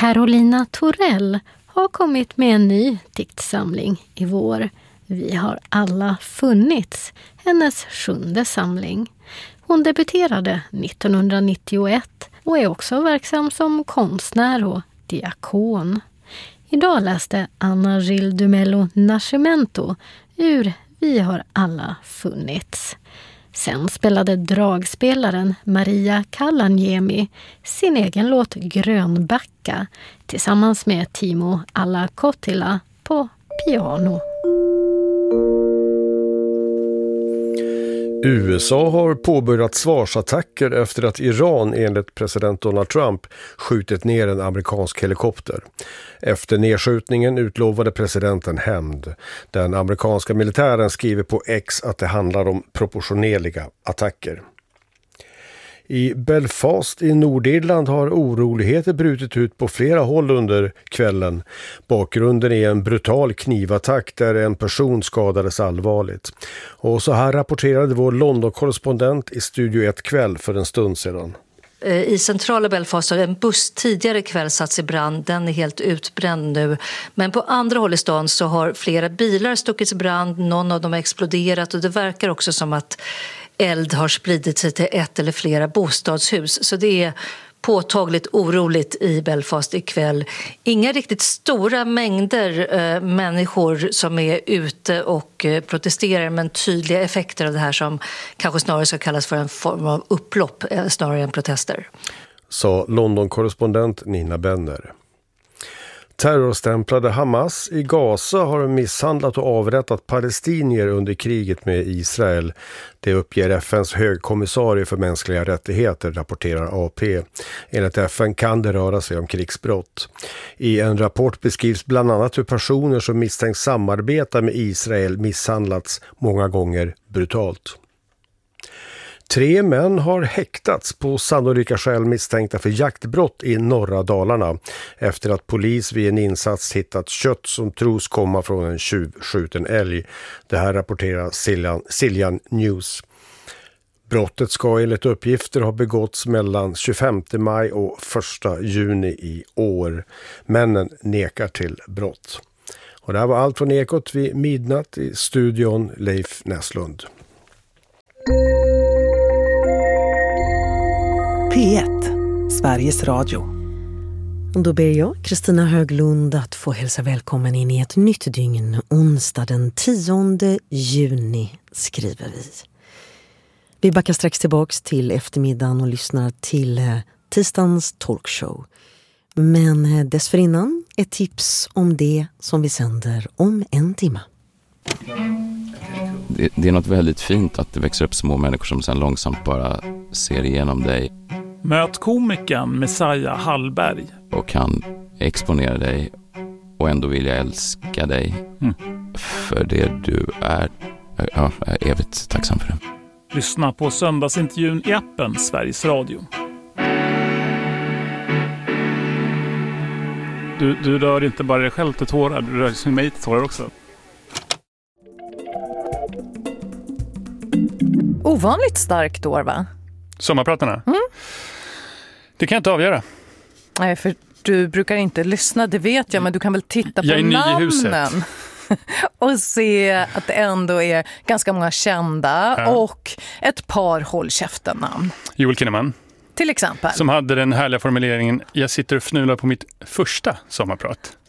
Carolina Torell har kommit med en ny diktsamling i vår. Vi har alla funnits, hennes 7:e samling. Hon debuterade 1991 och är också verksam som konstnär och diakon. Idag läste Anna Gil Dumelo Nascimento ur Vi har alla funnits. Sen spelade dragspelaren Maria Kallanjemi sin egen låt Grönbacka tillsammans med Timo Alla-Kottila på piano. USA har påbörjat svarsattacker efter att Iran enligt president Donald Trump skjutit ner en amerikansk helikopter. Efter nedskjutningen utlovade presidenten hämnd. Den amerikanska militären skriver på X att det handlar om proportionerliga attacker. I Belfast i Nordirland har oroligheter brutit ut på flera håll under kvällen. Bakgrunden är en brutal knivattack där en person skadades allvarligt. Och så här rapporterade vår London-korrespondent i Studio 1 kväll för en stund sedan. I centrala Belfast har en buss tidigare kväll satts i brand. Den är helt utbränd nu. Men på andra håll i stan så har flera bilar stuckits i brand. Någon av dem har exploderat och det verkar också som att eld har spridit sig till ett eller flera bostadshus. Så det är påtagligt oroligt i Belfast ikväll. Inga riktigt stora mängder människor som är ute och protesterar, men tydliga effekter av det här som kanske snarare ska kallas för en form av upplopp snarare än protester. Sa London-korrespondent Nina Benner. Terrorstämplade Hamas i Gaza har misshandlat och avrättat palestinier under kriget med Israel. Det uppger FNs högkommissarie för mänskliga rättigheter, rapporterar AP. Enligt FN kan det röra sig om krigsbrott. I en rapport beskrivs bland annat hur personer som misstänks samarbeta med Israel misshandlats många gånger brutalt. 3 män har häktats på sannolika skäl misstänkta för jaktbrott i norra Dalarna efter att polis vid en insats hittat kött som tros komma från en tjuvskjuten älg. Det här rapporterar Siljan News. Brottet ska enligt uppgifter ha begåtts mellan 25 maj och 1 juni i år. Männen nekar till brott. Och det här var allt från Ekot vid midnatt i studion Leif Näslund. P1, Sveriges Radio. Och då ber jag, Kristina Höglund, att få hälsa välkommen in i ett nytt dygn. Onsdag den 10 juni skriver vi. Vi backar strax tillbaks till eftermiddagen och lyssnar till tisdagens talkshow. Men dessförinnan ett tips om det som vi sänder om en timme. Det är något väldigt fint att det växer upp små människor som sedan långsamt bara ser igenom dig. Möt komikern Messiah Hallberg. Och kan exponera dig och ändå vill jag älska dig. För det du är. Jag är evigt tacksam för det. Lyssna på söndagsintervjun i appen Sveriges Radio. Du rör inte bara dig själv till tårar, du rör mig till tårar också. Ovanligt starkt år, va? Sommarpratarna? Det kan jag inte avgöra. Nej, för du brukar inte lyssna, det vet jag, men du kan väl titta på namnen och se att det ändå är ganska många kända och ett par håll käften-namn. Joel Kinnaman. Till exempel. Som hade den härliga formuleringen: jag sitter och fnular på mitt första sommarprat.